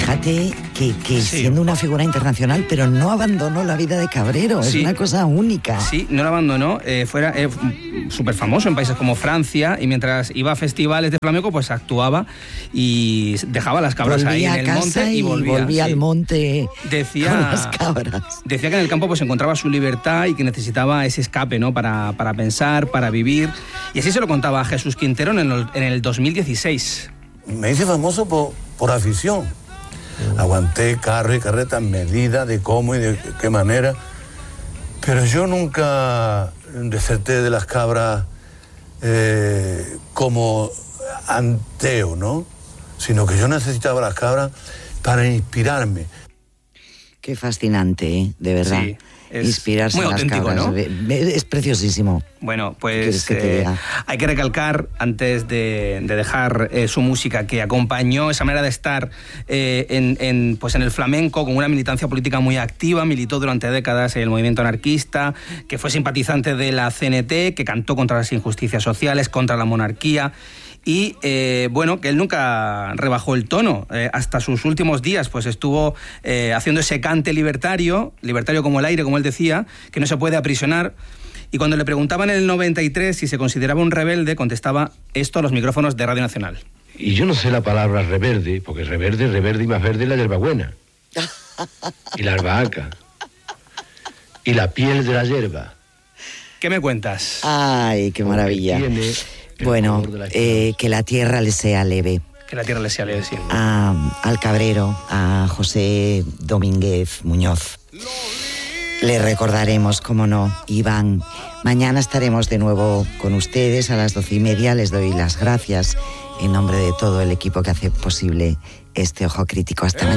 fíjate que sí, siendo una figura internacional, pero no abandonó la vida de cabrero, sí, es una cosa única. Sí, no la abandonó, fuera súper famoso en países como Francia, y mientras iba a festivales de flamenco, pues actuaba y dejaba las cabras volvía ahí en el monte y volvía al monte con las cabras. Decía que en el campo pues encontraba su libertad y que necesitaba ese escape, ¿no? Para pensar, para vivir, y así se lo contaba a Jesús Quintero en el 2016. Me hice famoso por afición. Aguanté carro y carreta en medida de cómo y de qué manera, pero yo nunca deserté de las cabras como anteo, ¿no? Sino que yo necesitaba las cabras para inspirarme. Qué fascinante, de verdad. Sí. Inspirarse muy en las auténtico, cabras, ¿no? Es preciosísimo. Bueno, pues que hay que recalcar, antes de dejar su música, que acompañó esa manera de estar en el flamenco con una militancia política muy activa, militó durante décadas en el movimiento anarquista, que fue simpatizante de la CNT, que cantó contra las injusticias sociales, contra la monarquía. Y que él nunca rebajó el tono, hasta sus últimos días pues estuvo haciendo ese cante libertario como el aire, como él decía, que no se puede aprisionar. Y cuando le preguntaban en el 93 si se consideraba un rebelde, contestaba esto a los micrófonos de Radio Nacional. Y yo no sé la palabra reverde, porque reverde y más verde es la hierbabuena, y la albahaca, y la piel de la hierba. ¿Qué me cuentas? Ay, qué maravilla. Bueno, que la tierra le sea leve. Que la tierra le sea leve, sí. Al cabrero, a José Domínguez Muñoz. Le recordaremos, cómo no, Iván. Mañana estaremos de nuevo con ustedes a las 12:30. Les doy las gracias en nombre de todo el equipo que hace posible este Ojo Crítico. Hasta mañana.